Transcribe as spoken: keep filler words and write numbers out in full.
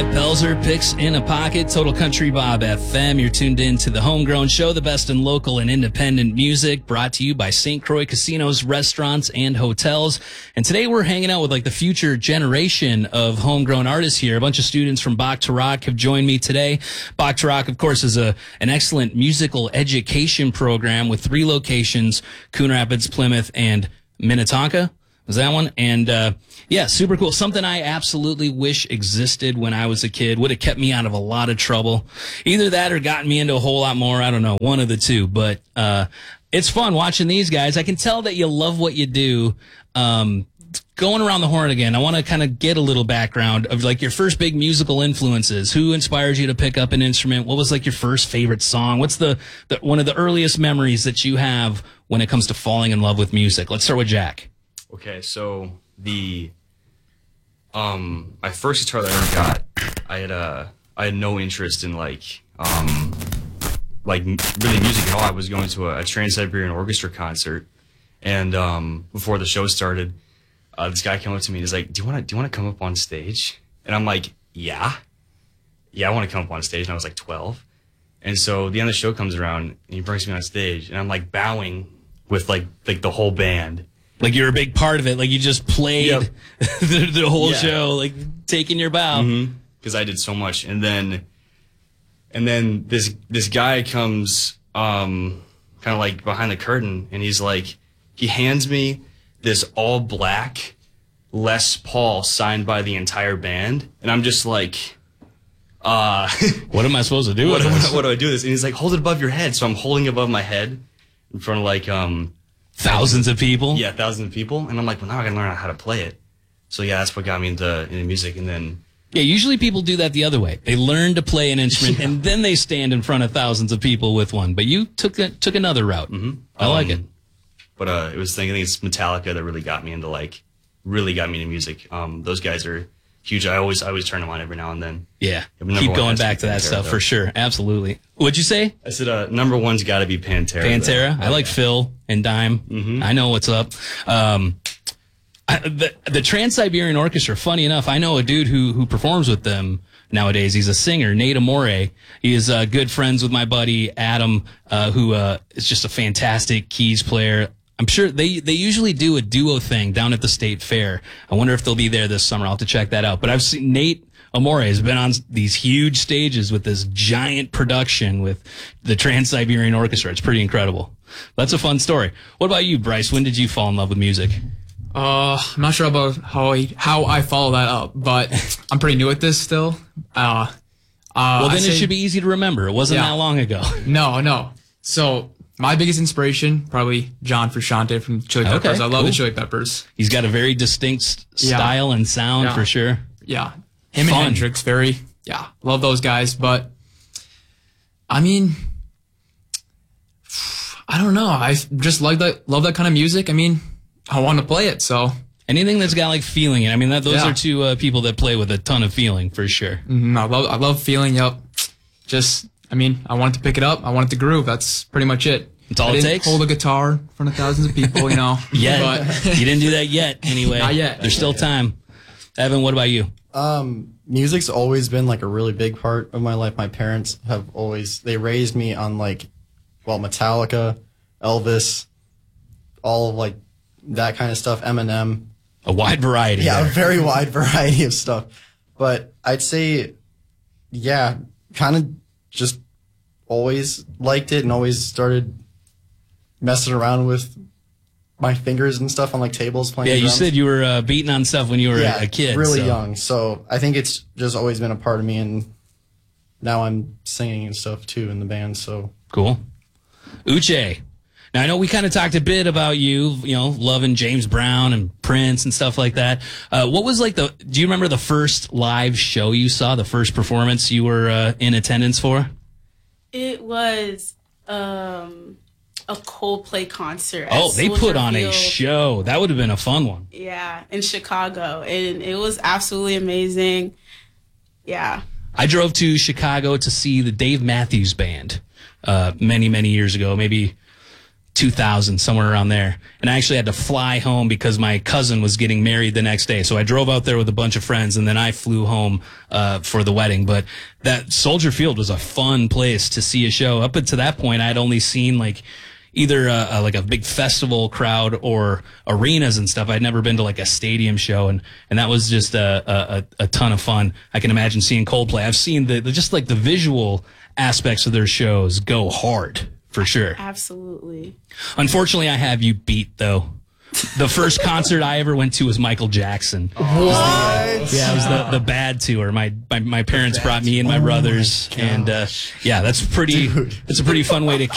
right, Pelzer, picks in a pocket, Total Country Bob F M. You're tuned in to the Homegrown Show, the best in local and independent music, brought to you by Saint Croix Casinos, Restaurants, and Hotels. And today we're hanging out with like the future generation of homegrown artists here. A bunch of students from Bach to Rock have joined me today. Bach to Rock, of course, is a an excellent musical education program with three locations: Coon Rapids, Plymouth, and Minnetonka. Was that one? And, uh, yeah, super cool. Something I absolutely wish existed when I was a kid. Would have kept me out of a lot of trouble. Either that or gotten me into a whole lot more. I don't know. One of the two. But, uh, it's fun watching these guys. I can tell that you love what you do. Um, going around the horn again, I want to kind of get a little background of like your first big musical influences. Who inspired you to pick up an instrument? What was like your first favorite song? What's the, the one of the earliest memories that you have when it comes to falling in love with music? Let's start with Jack. Okay, so the um my first guitar that I ever got, I had uh I had no interest in like um like really music at all. I was going to a, a Trans-Siberian Orchestra concert, and um before the show started, uh, this guy came up to me and he's like, "Do you want to do you want to come up on stage?" And I'm like, "Yeah, yeah, I want to come up on stage." And I was like twelve, and so the end of the show comes around and he brings me on stage, and I'm like bowing with like like the whole band. Like you're a big part of it. Like you just played yep. the, the whole yeah. show, like taking your bow. Because mm-hmm. I did so much, and then, and then this this guy comes, um, kind of like behind the curtain, and he's like, he hands me this all black Les Paul signed by the entire band, and I'm just like, uh, what am I supposed to do? What, with what, this? what do I do with this? And he's like, hold it above your head. So I'm holding it above my head in front of like um. Thousands of people? Yeah, thousands of people. And I'm like, well, now I gotta learn how to play it. So yeah, that's what got me into, into music. And then... Yeah, usually people do that the other way. They learn to play an instrument, yeah. and then they stand in front of thousands of people with one. But you took a, took another route. Mm-hmm. I um, like it. But uh, it was, I think it's Metallica that really got me into, like, really got me into music. Um, those guys are huge. I always I always turn them on every now and then. Yeah, keep going back to that stuff, though. For sure. Absolutely. What'd you say? I said uh, number one's got to be Pantera. Pantera. Though. I like yeah. Phil and Dime. Mm-hmm. I know what's up. Um, I, the the Trans-Siberian Orchestra, funny enough, I know a dude who who performs with them nowadays. He's a singer, Nate Amore. He is uh, good friends with my buddy Adam, uh, who uh, is just a fantastic keys player. I'm sure they, they usually do a duo thing down at the State Fair. I wonder if they'll be there this summer. I'll have to check that out. But I've seen Nate Amore has been on these huge stages with this giant production with the Trans-Siberian Orchestra. It's pretty incredible. That's a fun story. What about you, Bryce? When did you fall in love with music? Uh, I'm not sure about how I, how I follow that up, but I'm pretty new at this still. Uh, uh well, then I it say, should be easy to remember. It wasn't yeah. that long ago. No, no. So my biggest inspiration, probably John Frusciante from Chili Peppers. Okay, I love cool. the Chili Peppers. He's got a very distinct style yeah. and sound yeah. for sure. Yeah. Him Fun. and Hendrix, very, yeah, love those guys. But, I mean, I don't know. I just like that, love that kind of music. I mean, I want to play it, so. Anything that's got like feeling in it. I mean, that, those yeah. are two uh, people that play with a ton of feeling for sure. Mm-hmm. I love, I love feeling, yep. Just, I mean, I wanted to pick it up. I wanted to groove. That's pretty much it. That's all I it didn't takes? hold a guitar in front of thousands of people, you know. Yet. But You didn't do that yet, anyway. Not yet. There's still time. Evan, what about you? Um, music's always been like a really big part of my life. My parents have always, they raised me on like, well, Metallica, Elvis, all of like that kind of stuff, Eminem. A wide variety. Yeah, there. a very wide variety of stuff. But I'd say, yeah, kind of just always liked it and always started messing around with my fingers and stuff on like tables playing Yeah, you drums. said you were uh, beating on stuff when you were yeah, a kid. really so. young. So I think it's just always been a part of me, and now I'm singing and stuff too in the band. So cool. Uche. Now, I know we kind of talked a bit about you, you know, loving James Brown and Prince and stuff like that. Uh, what was like the, do you remember the first live show you saw, the first performance you were uh, in attendance for? It was um, a Coldplay concert. Oh, they Soldier put on Field. a show. That would have been a fun one. Yeah, in Chicago. And it was absolutely amazing. Yeah. I drove to Chicago to see the Dave Matthews Band uh, many, many years ago, maybe two thousand, somewhere around there. And I actually had to fly home because my cousin was getting married the next day. So I drove out there with a bunch of friends, and then I flew home uh for the wedding. But that Soldier Field was a fun place to see a show. Up until that point, I'd only seen like either a, a, like a big festival crowd or arenas and stuff. I'd never been to like a stadium show, and and that was just a a, a ton of fun. I can imagine seeing Coldplay. I've seen the, the just like the visual aspects of their shows go hard. For sure. Absolutely. Unfortunately, I have you beat, though. The first concert I ever went to was Michael Jackson. What? Yeah, it was the, the bad tour. My my, my parents brought me and my brothers, my and uh, yeah, that's pretty. Dude. It's a pretty fun way to